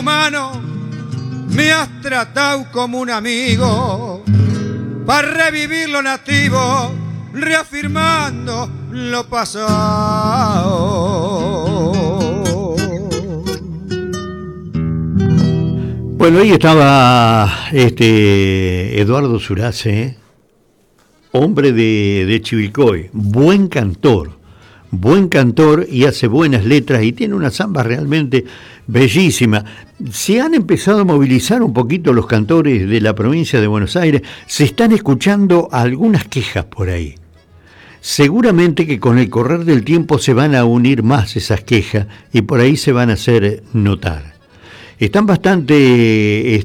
Humano, me has tratado como un amigo, para revivir lo nativo, reafirmando lo pasado. Bueno, ahí estaba Eduardo Surace, hombre de Chivilcoy, buen cantor y hace buenas letras y tiene una samba realmente bellísima. Se han empezado a movilizar un poquito los cantores de la provincia de Buenos Aires, se están escuchando algunas quejas por ahí. Seguramente que con el correr del tiempo se van a unir más esas quejas y por ahí se van a hacer notar. Están bastante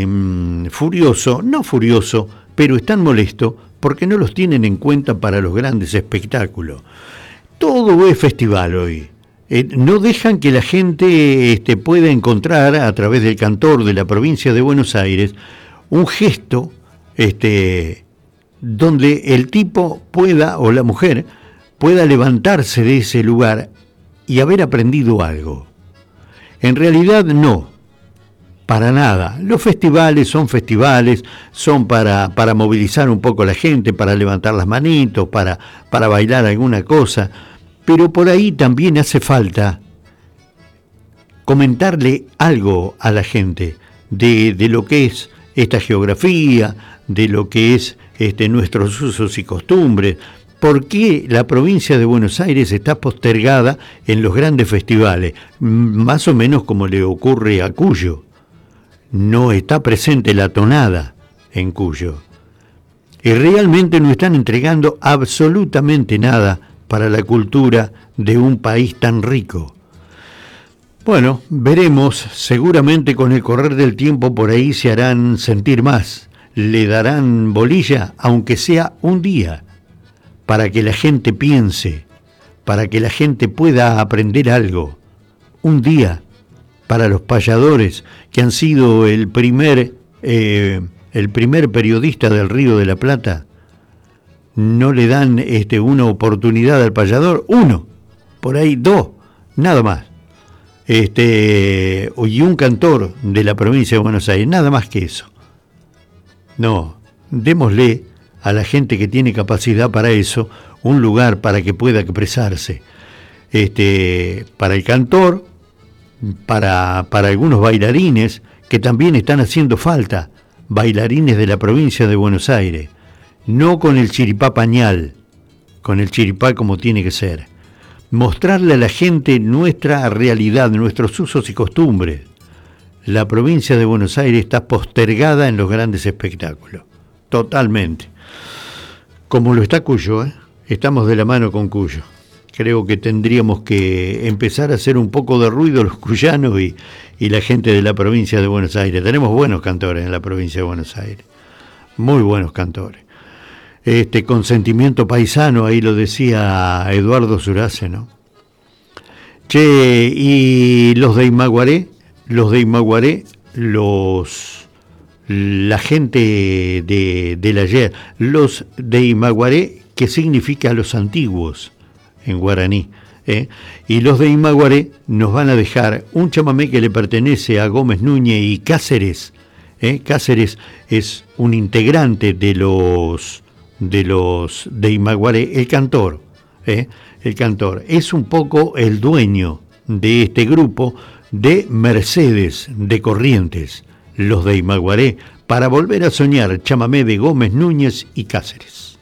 no furioso, pero están molestos porque no los tienen en cuenta para los grandes espectáculos. Todo es festival hoy. No dejan que la gente pueda encontrar a través del cantor de la provincia de Buenos Aires un gesto donde el tipo pueda, o la mujer, pueda levantarse de ese lugar y haber aprendido algo. En realidad no. Para nada. Los festivales son para movilizar un poco a la gente, para levantar las manitos, para bailar alguna cosa, pero por ahí también hace falta comentarle algo a la gente de lo que es esta geografía, de lo que es nuestros usos y costumbres. ¿Por qué la provincia de Buenos Aires está postergada en los grandes festivales? Más o menos como le ocurre a Cuyo. No está presente la tonada en Cuyo. Y realmente no están entregando absolutamente nada para la cultura de un país tan rico. Bueno, veremos, seguramente con el correr del tiempo por ahí se harán sentir más, le darán bolilla, aunque sea un día, para que la gente piense, para que la gente pueda aprender algo. Un día para los payadores, que han sido el primer periodista del Río de la Plata. No le dan una oportunidad al payador, uno, por ahí dos, nada más. Y un cantor de la provincia de Buenos Aires, nada más que eso. No, démosle a la gente que tiene capacidad para eso un lugar para que pueda expresarse. Para el cantor, para algunos bailarines que también están haciendo falta, bailarines de la provincia de Buenos Aires, no con el chiripá pañal, con el chiripá como tiene que ser. Mostrarle a la gente nuestra realidad, nuestros usos y costumbres. La provincia de Buenos Aires está postergada en los grandes espectáculos, totalmente. Como lo está Cuyo, estamos de la mano con Cuyo. Creo que tendríamos que empezar a hacer un poco de ruido los cuyanos y la gente de la provincia de Buenos Aires. Tenemos buenos cantores en la provincia de Buenos Aires, muy buenos cantores. Con sentimiento paisano, ahí lo decía Eduardo Surace, ¿no? Che, y los de Imaguaré, la gente del ayer, los de Imaguaré, que significa los antiguos en guaraní, y los de Imaguaré nos van a dejar un chamamé que le pertenece a Gómez Núñez y Cáceres. Cáceres es un integrante de los de Imaguaré, el cantor es un poco el dueño de este grupo de Mercedes de Corrientes, los de Imaguaré, para volver a soñar, chamamé de Gómez Núñez y Cáceres.